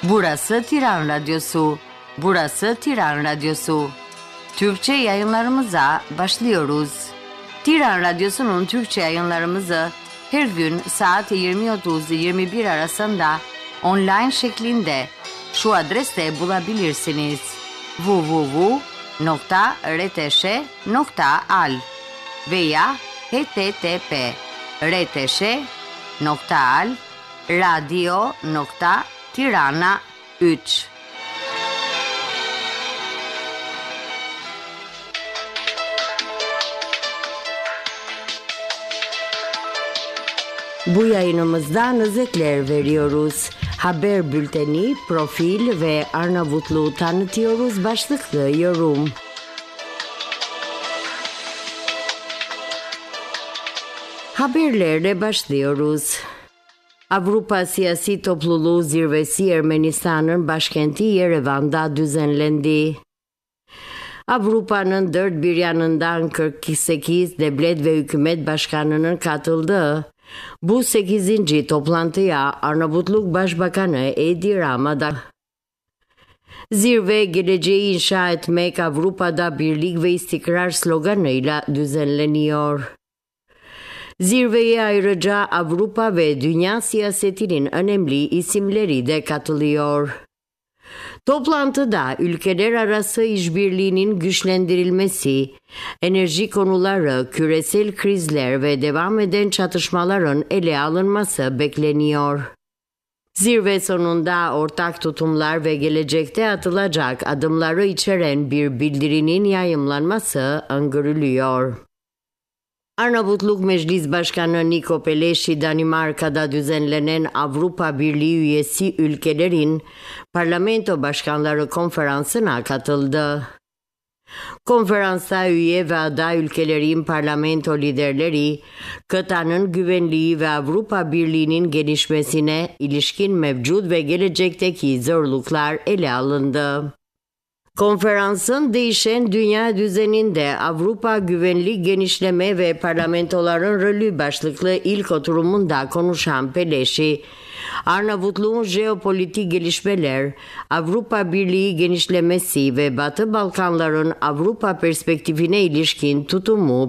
Burası Tiran Radyosu. Burası Tiran Radyosu. Türkçe yayınlarımıza başlıyoruz. Tiran Radyosu'nun Türkçe yayınlarımızı her gün saat 20.30-21 arasında online şeklinde şu adreste bulabilirsiniz: www.rtş.al veya http://rtş.al/radio.tirana3. Bu yayınımızdan özetler veriyoruz. Haber bülteni, profil ve Arnavutluğu tanıtıyoruz başlıklı yorum. Haberlerle başlıyoruz. Avrupa Siyasi Topluluğu Zirvesi Ermenistan'ın başkenti Yerevan'da düzenlendi. Avrupa'nın dört bir yanından 48 devlet ve hükümet başkanının katıldığı bu 8. toplantıya Arnavutluk Başbakanı Edi Rama da zirve geleceği inşa etmek Avrupa'da birlik ve istikrar sloganıyla düzenleniyor. Zirveye ayrıca Avrupa ve dünya siyasetinin önemli isimleri de katılıyor. Toplantıda ülkeler arası işbirliğinin güçlendirilmesi, enerji konuları, küresel krizler ve devam eden çatışmaların ele alınması bekleniyor. Zirve sonunda ortak tutumlar ve gelecekte atılacak adımları içeren bir bildirinin yayımlanması öngörülüyor. Arnavutluk Meclis Başkanı Niko Peleşi, Danimarka'da düzenlenen Avrupa Birliği üyesi ülkelerin parlamento başkanları konferansına katıldı. Konferansa üye ve aday ülkelerin parlamento liderleri, kıtanın güvenliği ve Avrupa Birliği'nin gelişmesine ilişkin mevcut ve gelecekteki zorluklar ele alındı. Konferansın değişen dünya düzeninde Avrupa güvenlik genişleme ve parlamentoların rolü başlıklı ilk oturumunda konuşan Peleşi, Arnavutluğun jeopolitik gelişmeler, Avrupa Birliği genişlemesi ve Batı Balkanların Avrupa perspektifine ilişkin tutumu